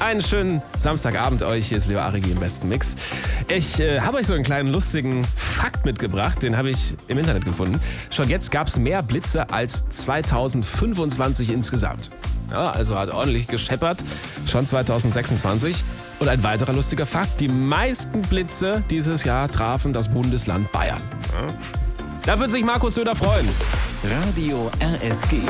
Einen schönen Samstagabend euch. Hier ist Leo Arigi im besten Mix. Ich habe euch so einen kleinen lustigen Fakt mitgebracht. Den habe ich im Internet gefunden. Schon jetzt gab es mehr Blitze als 2025 insgesamt. Ja, also hat ordentlich gescheppert. Schon 2026. Und ein weiterer lustiger Fakt. Die meisten Blitze dieses Jahr trafen das Bundesland Bayern. Ja. Da wird sich Markus Söder freuen. Radio RSG.